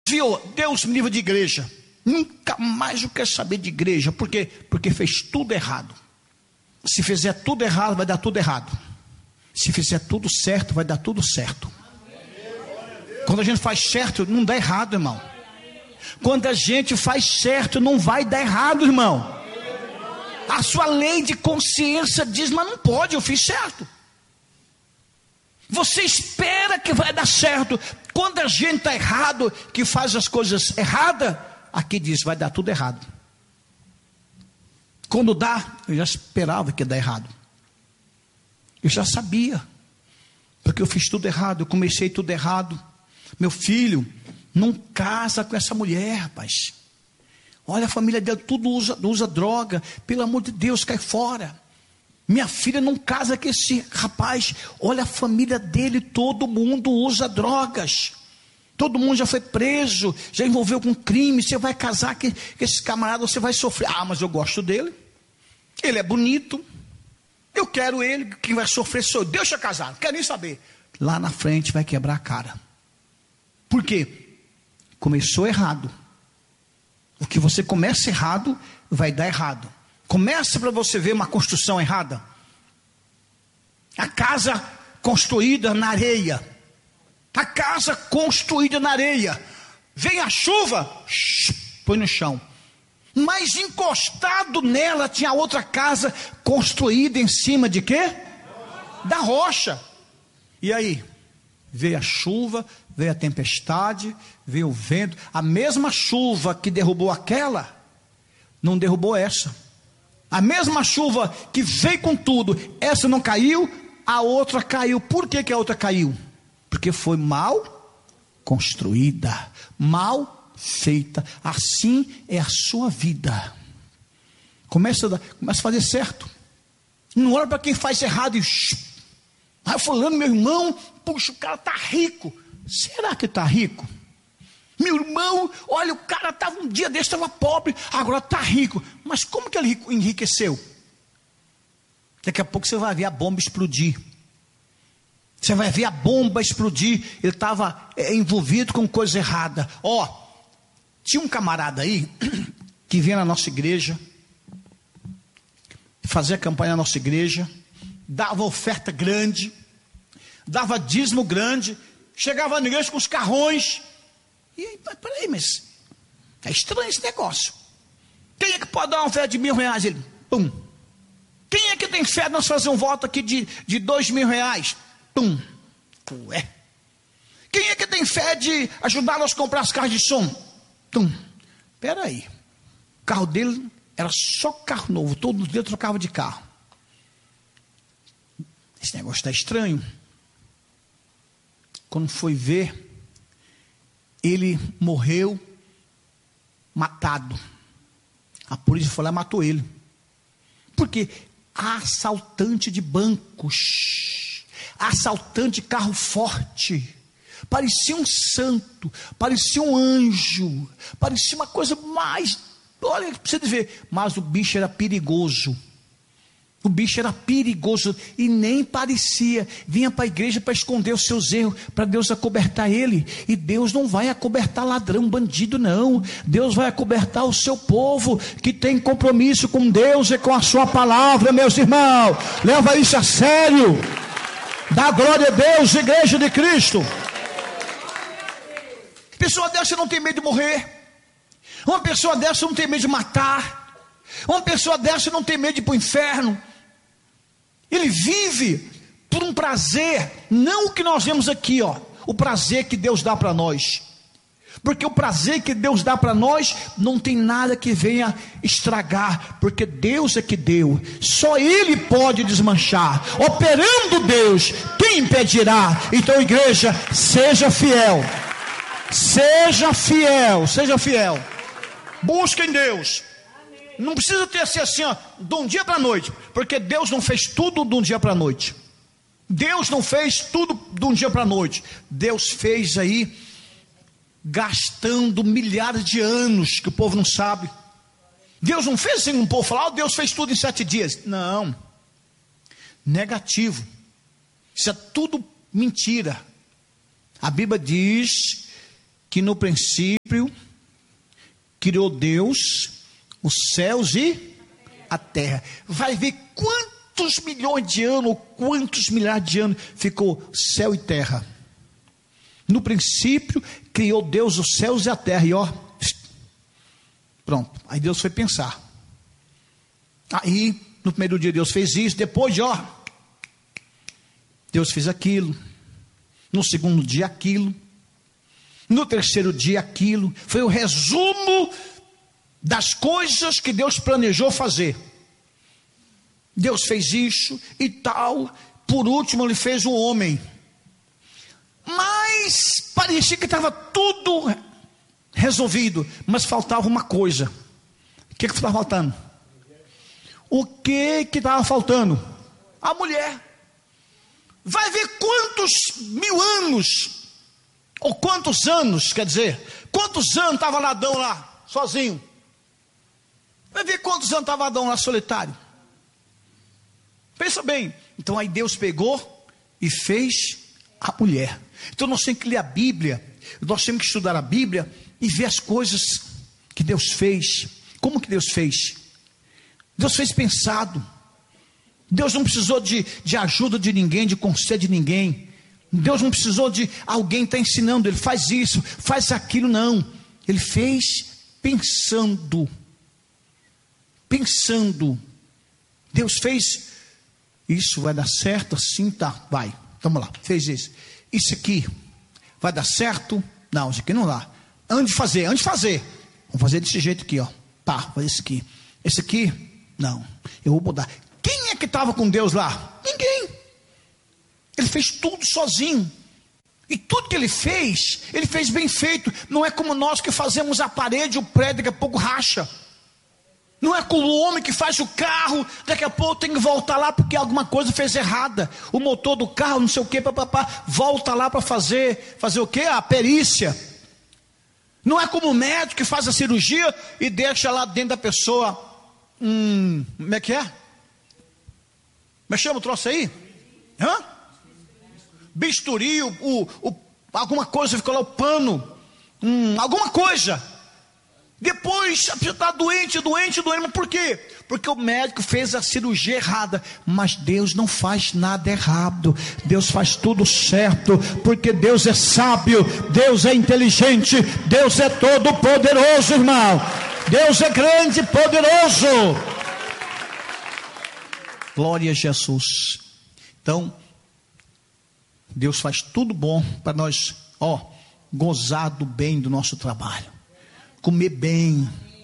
Viu? Deus me livre de igreja. Nunca mais eu quero saber de igreja. Por quê? Porque fez tudo errado. Se fizer tudo errado, vai dar tudo errado. Se fizer tudo certo, vai dar tudo certo. Quando a gente faz certo, não dá errado, irmão. Quando a gente faz certo, não vai dar errado, irmão. A sua lei de consciência diz, mas não pode, eu fiz certo. Você espera que vai dar certo. Quando a gente está errado, que faz as coisas erradas, aqui diz, vai dar tudo errado. Quando dá, eu já esperava que ia dar errado. Eu já sabia. Porque eu fiz tudo errado, eu comecei tudo errado. Meu filho, não casa com essa mulher, rapaz. Olha, a família dele tudo usa droga. Pelo amor de Deus, cai fora. Minha filha não casa com esse rapaz. Olha, a família dele, todo mundo usa drogas. Todo mundo já foi preso, já envolveu com crime. Você vai casar com esse camarada, você vai sofrer. Ah, mas eu gosto dele. Ele é bonito. Eu quero ele, quem vai sofrer sou eu. Deixa eu casar, não quero nem saber. Lá na frente vai quebrar a cara. Por quê? Começou errado. O que você começa errado, vai dar errado. Começa para você ver uma construção errada. A casa construída na areia. A casa construída na areia. Vem a chuva, põe no chão. Mas encostado nela tinha outra casa construída em cima de quê? Da rocha. E aí? Veio a chuva, veio a tempestade, veio o vento. A mesma chuva que derrubou aquela, não derrubou essa. A mesma chuva que veio com tudo, essa não caiu, a outra caiu. Por que a outra caiu? Porque foi mal construída, mal feita. Assim é a sua vida. Começa a fazer certo. Não olha para quem faz errado e vai falando, meu irmão, puxa, o cara está rico. Será que está rico? Meu irmão, olha, o cara estava um dia desse, estava pobre, agora está rico. Mas como que ele enriqueceu? Daqui a pouco você vai ver a bomba explodir. Você vai ver a bomba explodir. Ele estava envolvido com coisa errada. Tinha um camarada aí que vinha na nossa igreja, fazia campanha na nossa igreja, dava oferta grande, dava dízimo grande, chegava na igreja com os carrões. E aí, peraí, mas é estranho esse negócio. Quem é que pode dar uma oferta de R$1.000? Ele, pum. Quem é que tem fé de nós fazer um voto aqui de R$2.000? Pum. Ué. Quem é que tem fé de ajudar nós a comprar as carros de som? Pum. Peraí. O carro dele era só carro novo, todo dia trocava de carro. Esse negócio está estranho. Quando foi ver, ele morreu matado. A polícia foi lá e matou ele. Por quê? Assaltante de bancos, assaltante de carro forte. Parecia um santo, parecia um anjo, parecia uma coisa mais, olha, precisa ver, mas o bicho era perigoso. O bicho era perigoso e nem parecia. Vinha para a igreja para esconder os seus erros, para Deus acobertar ele. E Deus não vai acobertar ladrão, bandido, não. Deus vai acobertar o seu povo que tem compromisso com Deus e com a sua palavra, meus irmãos. Leva isso a sério. Dá glória a Deus, igreja de Cristo. Pessoa dessa não tem medo de morrer. Uma pessoa dessa não tem medo de matar. Uma pessoa dessa não tem medo de ir para o inferno. Ele vive por um prazer, não o que nós vemos aqui, o prazer que Deus dá para nós. Porque o prazer que Deus dá para nós não tem nada que venha estragar, porque Deus é que deu. Só Ele pode desmanchar. Operando Deus, quem impedirá? Então, igreja, seja fiel. Seja fiel, seja fiel. Busca em Deus. Não precisa ter assim, de um dia para a noite, porque Deus não fez tudo de um dia para a noite. Deus não fez tudo de um dia para a noite. Deus fez aí, gastando milhares de anos, que o povo não sabe. Deus não fez assim, um povo falar, Deus fez tudo em 7 dias. Não, negativo. Isso é tudo mentira. A Bíblia diz que no princípio criou Deus os céus e a terra. Vai ver quantos milhões de anos, ou quantos milhares de anos ficou céu e terra. No princípio criou Deus os céus e a terra. E ó, pronto. Aí Deus foi pensar. Aí no primeiro dia Deus fez isso. Depois Deus fez aquilo. No segundo dia aquilo. No terceiro dia aquilo. Foi o resumo das coisas que Deus planejou fazer. Deus fez isso e tal. Por último ele fez o homem. Mas parecia que estava tudo resolvido, mas faltava uma coisa. O que estava faltando? O que estava faltando? A mulher. Vai ver quantos mil anos, ou quantos anos, quer dizer, quantos anos estava Adão lá, sozinho. Vai ver quantos anos estava Adão lá solitário. Pensa bem. Então aí Deus pegou e fez a mulher. Então nós temos que ler a Bíblia, nós temos que estudar a Bíblia e ver as coisas que Deus fez. Como que Deus fez? Deus fez pensado. Deus não precisou de ajuda de ninguém, de conselho de ninguém. Deus não precisou de alguém estar ensinando, ele faz isso, faz aquilo, não. Ele fez pensando. Deus fez, isso vai dar certo assim, tá, vai, vamos lá, fez isso. Isso aqui vai dar certo? Não, isso aqui não dá. Antes de fazer, vamos fazer desse jeito aqui, ó. Pá, fazer isso aqui. Esse aqui, não, eu vou mudar. Quem é que estava com Deus lá? Ninguém. Ele fez tudo sozinho. E tudo que ele fez bem feito. Não é como nós que fazemos a parede, o prédio, daqui a pouco racha. Não é como o homem que faz o carro, daqui a pouco tem que voltar lá porque alguma coisa fez errada. O motor do carro, não sei o que, papapá, volta lá para fazer o que? A perícia. Não é como o médico que faz a cirurgia e deixa lá dentro da pessoa, como é que é? Como é que chama o troço aí? Bisturi, alguma coisa, ficou lá o pano, alguma coisa. Depois a pessoa está doente, mas por quê? Porque o médico fez a cirurgia errada. Mas Deus não faz nada errado. Deus faz tudo certo. Porque Deus é sábio, Deus é inteligente, Deus é todo poderoso, irmão. Deus é grande e poderoso. Glória a Jesus. Então, Deus faz tudo bom para nós, gozar do bem do nosso trabalho. Comer bem.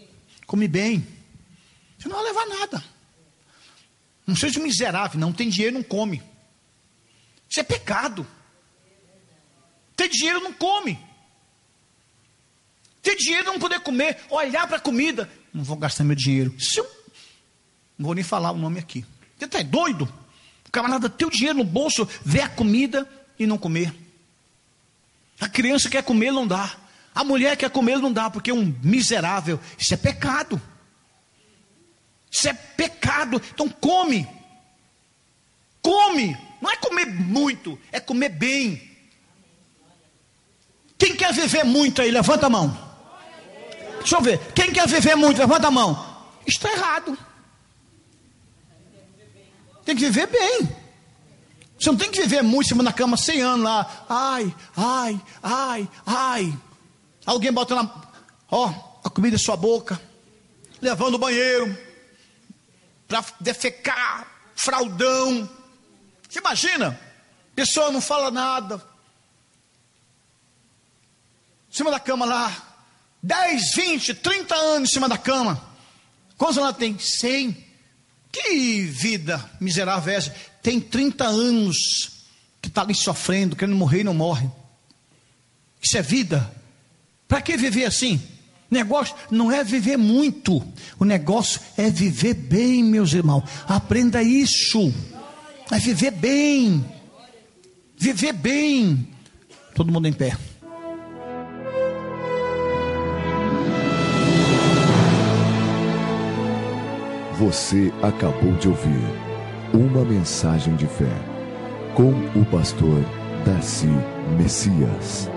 Você não vai levar nada. Não seja miserável, não tem dinheiro, não come. Isso é pecado. Ter dinheiro, não come. Ter dinheiro, não poder comer. Olhar para a comida, não vou gastar meu dinheiro. Não vou nem falar o nome aqui. Você está doido? O camarada ter o dinheiro no bolso, ver a comida e não comer. A criança quer comer, não dá. A mulher quer comer, não dá, porque é um miserável. Isso é pecado. Isso é pecado. Então come. Não é comer muito, é comer bem. Quem quer viver muito aí, levanta a mão. Deixa eu ver. Quem quer viver muito, levanta a mão. Está errado. Tem que viver bem. Você não tem que viver muito em cima da cama 100 anos lá. Ai. Alguém bota lá, a comida em sua boca, levando o banheiro, para defecar, fraldão. Você imagina? A pessoa não fala nada. Em cima da cama lá, 10, 20, 30 anos em cima da cama. Quantos anos ela tem? 100. Que vida miserável é essa? Tem 30 anos que está ali sofrendo, querendo morrer e não morre. Isso é vida? Para que viver assim? O negócio não é viver muito, o negócio é viver bem, meus irmãos. Aprenda isso. É viver bem. Viver bem. Todo mundo em pé. Você acabou de ouvir uma mensagem de fé com o pastor Darcy Messias.